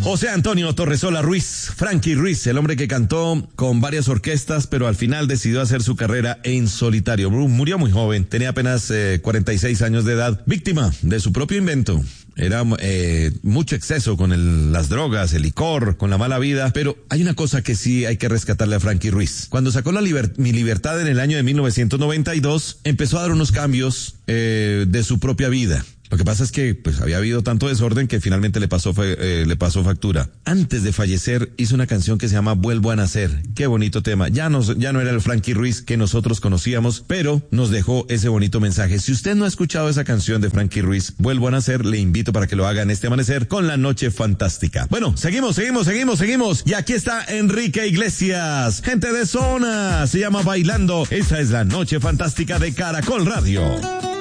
José Antonio Torresola Ruiz, Frankie Ruiz, el hombre que cantó con varias orquestas, pero al final decidió hacer su carrera en solitario. Murió muy joven, tenía apenas 46 años de edad, víctima de su propio invento. Era mucho exceso con las drogas, el licor, con la mala vida, pero hay una cosa que sí hay que rescatarle a Frankie Ruiz. Cuando sacó Mi Libertad en el año de 1992, empezó a dar unos cambios de su propia vida. Lo que pasa es que pues había habido tanto desorden que finalmente le pasó factura. Antes de fallecer hizo una canción que se llama Vuelvo a Nacer. Qué bonito tema. Ya no era el Frankie Ruiz que nosotros conocíamos, pero nos dejó ese bonito mensaje. Si usted no ha escuchado esa canción de Frankie Ruiz, Vuelvo a Nacer, le invito para que lo haga en este amanecer con La Noche Fantástica. Bueno, seguimos. Y aquí está Enrique Iglesias. Gente de zona, se llama Bailando. Esa es La Noche Fantástica de Caracol Radio.